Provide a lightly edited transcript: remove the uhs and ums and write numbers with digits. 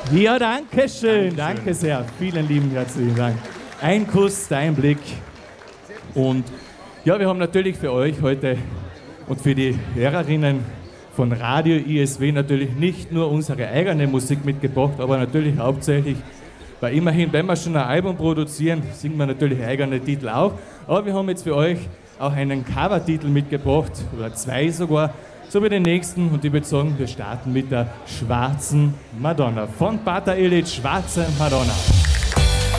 Ja, danke schön. Danke sehr. Vielen lieben herzlichen Dank. Ein Kuss, dein Blick. Und ja, wir haben natürlich für euch heute und für die Hörerinnen von Radio ISW natürlich nicht nur unsere eigene Musik mitgebracht, aber natürlich hauptsächlich, weil immerhin, wenn wir schon ein Album produzieren, singen wir natürlich eigene Titel auch. Aber wir haben jetzt für euch auch einen Covertitel mitgebracht, oder 2 sogar, so wie den nächsten. Und ich würde sagen, wir starten mit der Schwarzen Madonna. Von Pater Illich, Schwarze Madonna.